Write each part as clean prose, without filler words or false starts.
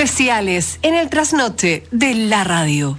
especiales en el trasnoche de la radio.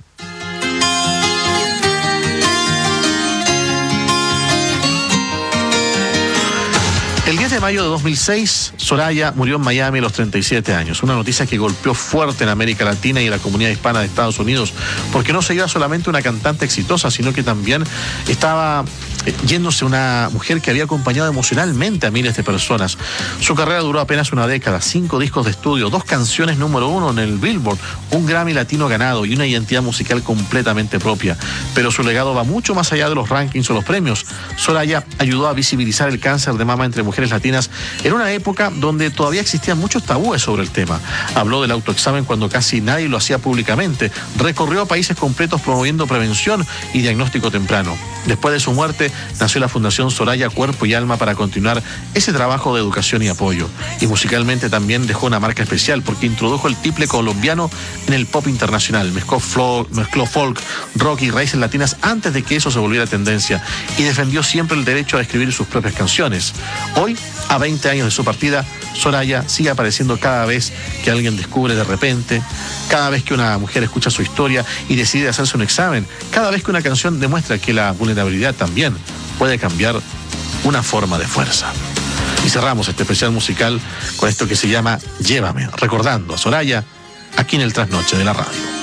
El 10 de mayo de 2006, Soraya murió en Miami a los 37 años. Una noticia que golpeó fuerte en América Latina y en la comunidad hispana de Estados Unidos, porque no se iba solamente una cantante exitosa, sino que también estaba yéndose una mujer que había acompañado emocionalmente a miles de personas. Su carrera duró apenas una década, 5 discos de estudio, 2 canciones número 1 en el Billboard, un Grammy Latino ganado y una identidad musical completamente propia. Pero su legado va mucho más allá de los rankings o los premios. Soraya ayudó a visibilizar el cáncer de mama entre mujeres latinas en una época donde todavía existían muchos tabúes sobre el tema. Habló del autoexamen cuando casi nadie lo hacía públicamente. Recorrió países completos promoviendo prevención y diagnóstico temprano. Después de su muerte, nació la Fundación Soraya Cuerpo y Alma para continuar ese trabajo de educación y apoyo. Y musicalmente también dejó una marca especial porque introdujo el tiple colombiano en el pop internacional. Mezcló folk, rock y raíces latinas antes de que eso se volviera tendencia y defendió siempre el derecho a escribir sus propias canciones. Hoy, a 20 años de su partida, Soraya sigue apareciendo cada vez que alguien descubre de repente, cada vez que una mujer escucha su historia y decide hacerse un examen, cada vez que una canción demuestra que la vulnerabilidad también puede cambiar una forma de fuerza. Y cerramos este especial musical con esto que se llama Llévame, recordando a Soraya aquí en el Trasnoche de la Radio.